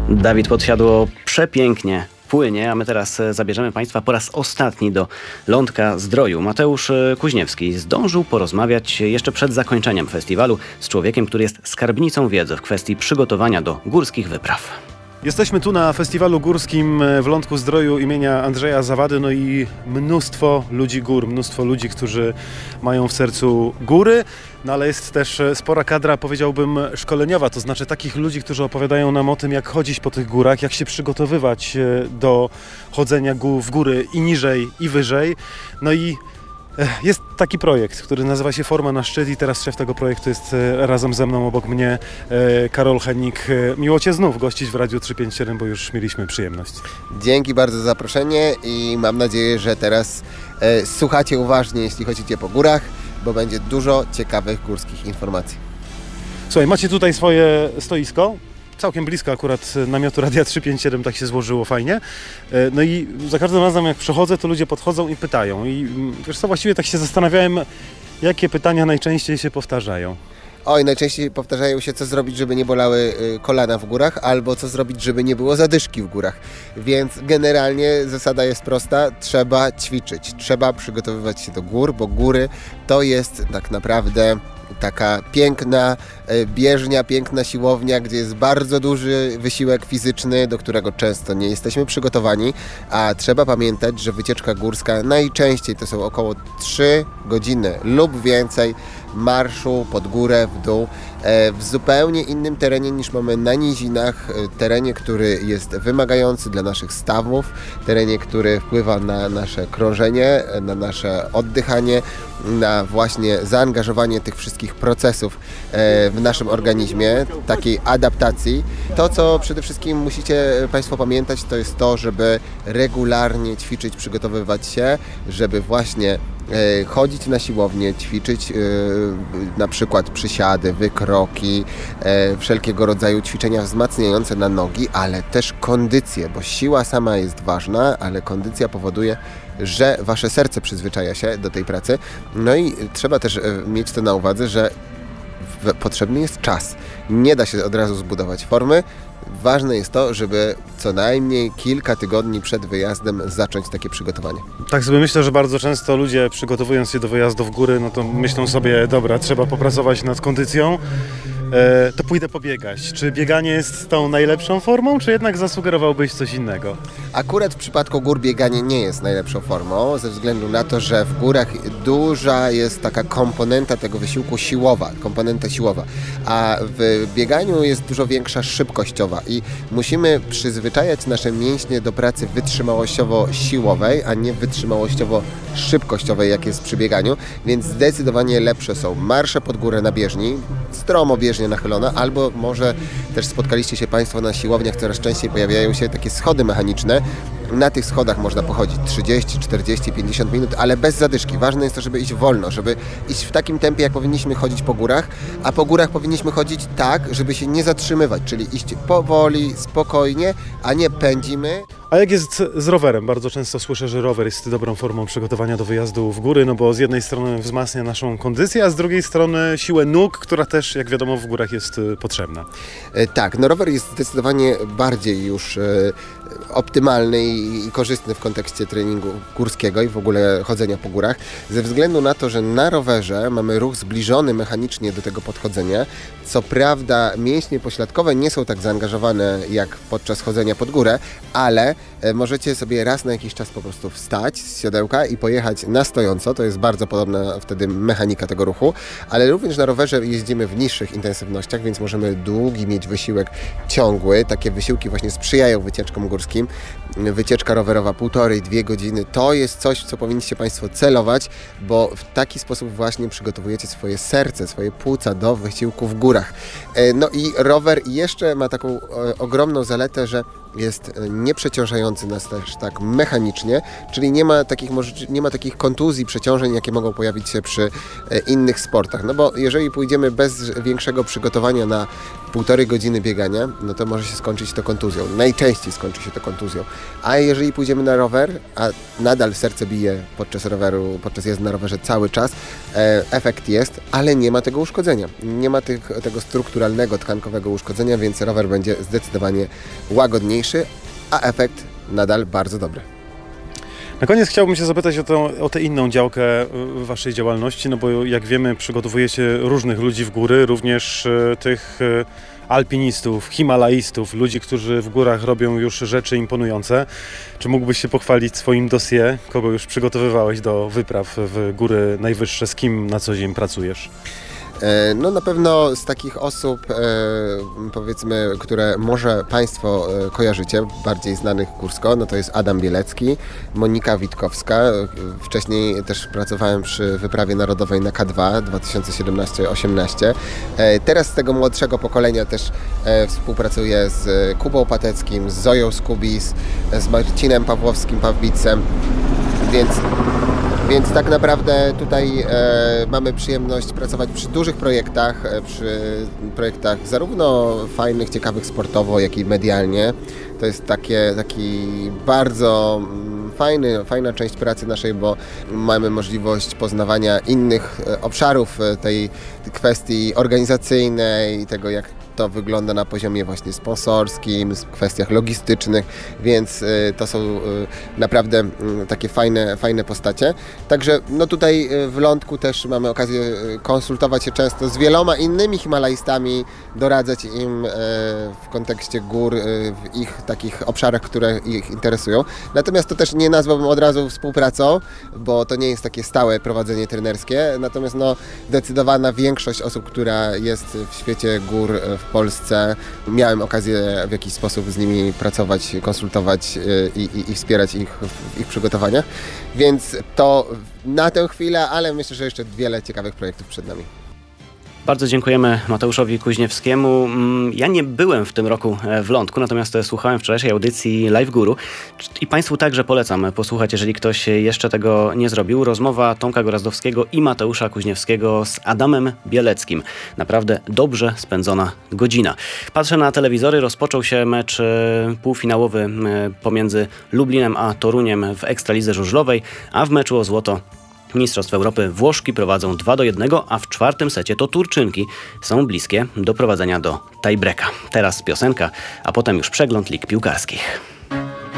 Dawid Podsiadło przepięknie płynie, a my teraz zabierzemy Państwa po raz ostatni do Lądka Zdroju. Mateusz Kuźniewski zdążył porozmawiać jeszcze przed zakończeniem festiwalu z człowiekiem, który jest skarbnicą wiedzy w kwestii przygotowania do górskich wypraw. Jesteśmy tu na festiwalu górskim w Lądku Zdroju imienia Andrzeja Zawady, no i mnóstwo ludzi gór, mnóstwo ludzi, którzy mają w sercu góry, no ale jest też spora kadra, powiedziałbym, szkoleniowa, to znaczy takich ludzi, którzy opowiadają nam o tym, jak chodzić po tych górach, jak się przygotowywać do chodzenia w góry i niżej, i wyżej. No i jest taki projekt, który nazywa się Forma na szczyt i teraz szef tego projektu jest razem ze mną, obok mnie, Karol Hennig. Miło Cię znów gościć w Radiu 357, bo już mieliśmy przyjemność. Dzięki bardzo za zaproszenie i mam nadzieję, że teraz słuchacie uważnie, jeśli chodzicie po górach, bo będzie dużo ciekawych górskich informacji. Słuchaj, macie tutaj swoje stoisko. Całkiem blisko akurat namiotu Radia 357, tak się złożyło fajnie. No i za każdym razem jak przechodzę, to ludzie podchodzą i pytają. I wiesz co, właściwie tak się zastanawiałem, jakie pytania najczęściej się powtarzają. Oj, najczęściej powtarzają się, co zrobić, żeby nie bolały kolana w górach, albo co zrobić, żeby nie było zadyszki w górach. Więc generalnie zasada jest prosta, trzeba ćwiczyć, trzeba przygotowywać się do gór, bo góry to jest tak naprawdę taka piękna bieżnia, piękna siłownia, gdzie jest bardzo duży wysiłek fizyczny, do którego często nie jesteśmy przygotowani, a trzeba pamiętać, że wycieczka górska najczęściej to są około 3 godziny lub więcej marszu pod górę, w dół, w zupełnie innym terenie niż mamy na nizinach, terenie, który jest wymagający dla naszych stawów, terenie, który wpływa na nasze krążenie, na nasze oddychanie, na właśnie zaangażowanie tych wszystkich procesów w naszym organizmie, takiej adaptacji. To, co przede wszystkim musicie Państwo pamiętać, to jest to, żeby regularnie ćwiczyć, przygotowywać się, żeby właśnie chodzić na siłownię, ćwiczyć na przykład przysiady, wykroki, wszelkiego rodzaju ćwiczenia wzmacniające na nogi, ale też kondycję, bo siła sama jest ważna, ale kondycja powoduje, że Wasze serce przyzwyczaja się do tej pracy. No i trzeba też mieć to na uwadze, że potrzebny jest czas. Nie da się od razu zbudować formy. Ważne jest to, żeby co najmniej kilka tygodni przed wyjazdem zacząć takie przygotowanie. Tak sobie myślę, że bardzo często ludzie, przygotowując się do wyjazdu w góry, no to myślą sobie, dobra, trzeba popracować nad kondycją, to pójdę pobiegać. Czy bieganie jest tą najlepszą formą, czy jednak zasugerowałbyś coś innego? Akurat w przypadku gór bieganie nie jest najlepszą formą, ze względu na to, że w górach duża jest taka komponenta tego wysiłku komponenta siłowa, a w bieganiu jest dużo większa szybkościowa i musimy przyzwyczajać nasze mięśnie do pracy wytrzymałościowo-siłowej, a nie wytrzymałościowo-szybkościowej, jak jest przy bieganiu, więc zdecydowanie lepsze są marsze pod górę na bieżni, stromo bieżnia nachylona, albo może też spotkaliście się Państwo na siłowniach, coraz częściej pojawiają się takie schody mechaniczne. Na tych schodach można pochodzić 30, 40, 50 minut, ale bez zadyszki. Ważne jest to, żeby iść wolno, żeby iść w takim tempie, jak powinniśmy chodzić po górach, a po górach powinniśmy chodzić tak, żeby się nie zatrzymywać, czyli iść powoli, spokojnie, a nie pędzimy. A jak jest z rowerem? Bardzo często słyszę, że rower jest dobrą formą przygotowania do wyjazdu w góry, no bo z jednej strony wzmacnia naszą kondycję, a z drugiej strony siłę nóg, która też, jak wiadomo, w górach jest potrzebna. Tak, no rower jest zdecydowanie bardziej już optymalny i korzystny w kontekście treningu górskiego i w ogóle chodzenia po górach, ze względu na to, że na rowerze mamy ruch zbliżony mechanicznie do tego podchodzenia. Co prawda mięśnie pośladkowe nie są tak zaangażowane jak podczas chodzenia pod górę, ale możecie sobie raz na jakiś czas po prostu wstać z siodełka i pojechać na stojąco, to jest bardzo podobna wtedy mechanika tego ruchu, ale również na rowerze jeździmy w niższych intensywnościach, więc możemy długi mieć wysiłek ciągły, takie wysiłki właśnie sprzyjają wycieczkom górskim. Wycieczka rowerowa 1,5–2 godziny to jest coś, w co powinniście Państwo celować, bo w taki sposób właśnie przygotowujecie swoje serce, swoje płuca do wysiłku w górach. No i rower jeszcze ma taką ogromną zaletę, że jest nieprzeciążający nas też tak mechanicznie, czyli nie ma takich kontuzji, przeciążeń, jakie mogą pojawić się przy innych sportach. No bo jeżeli pójdziemy bez większego przygotowania na 1,5 godziny biegania, no to może się skończyć to kontuzją. Najczęściej skończy się to kontuzją. A jeżeli pójdziemy na rower, a nadal serce bije podczas jazdy na rowerze cały czas, efekt jest, ale nie ma tego uszkodzenia. Nie ma tego strukturalnego, tkankowego uszkodzenia, więc rower będzie zdecydowanie łagodniejszy, a efekt nadal bardzo dobry. Na koniec chciałbym się zapytać o tę inną działkę waszej działalności, no bo jak wiemy, przygotowujecie różnych ludzi w góry, również tych alpinistów, himalaistów, ludzi, którzy w górach robią już rzeczy imponujące. Czy mógłbyś się pochwalić swoim dossier? Kogo już przygotowywałeś do wypraw w góry najwyższe? Z kim na co dzień pracujesz? No na pewno z takich osób, powiedzmy, które może Państwo kojarzycie, bardziej znanych górsko, no to jest Adam Bielecki, Monika Witkowska. Wcześniej też pracowałem przy wyprawie narodowej na K2 2017-18. Teraz z tego młodszego pokolenia też współpracuję z Kubą Pateckim, z Zoją Skubis, z Marcinem Pawłowskim-Pawbicem, więc tak naprawdę tutaj mamy przyjemność pracować przy dużych projektach, przy projektach zarówno fajnych, ciekawych sportowo, jak i medialnie. To jest taki bardzo fajna część pracy naszej, bo mamy możliwość poznawania innych obszarów tej kwestii organizacyjnej, tego jak to wygląda na poziomie właśnie sponsorskim, w kwestiach logistycznych, więc to są naprawdę takie fajne postacie. Także no tutaj w Lądku też mamy okazję konsultować się często z wieloma innymi himalaistami, doradzać im w kontekście gór, w ich takich obszarach, które ich interesują. Natomiast to też nie nazwałbym od razu współpracą, bo to nie jest takie stałe prowadzenie trenerskie, natomiast no zdecydowana większość osób, która jest w świecie gór w Polsce, miałem okazję w jakiś sposób z nimi pracować, konsultować i wspierać ich w ich przygotowaniach. Więc to na tę chwilę, ale myślę, że jeszcze wiele ciekawych projektów przed nami. Bardzo dziękujemy Mateuszowi Kuźniewskiemu. Ja nie byłem w tym roku w Lądku, natomiast słuchałem wczorajszej audycji Live Guru i Państwu także polecam posłuchać, jeżeli ktoś jeszcze tego nie zrobił. Rozmowa Tomka Gorazdowskiego i Mateusza Kuźniewskiego z Adamem Bieleckim. Naprawdę dobrze spędzona godzina. Patrzę na telewizory, rozpoczął się mecz półfinałowy pomiędzy Lublinem a Toruniem w Ekstralidze Żużlowej, a w meczu o złoto Mistrzostw Europy Włoszki prowadzą 2-1, a w czwartym secie to Turczynki są bliskie doprowadzenia do tiebreaka. Teraz piosenka, a potem już przegląd lig piłkarskich.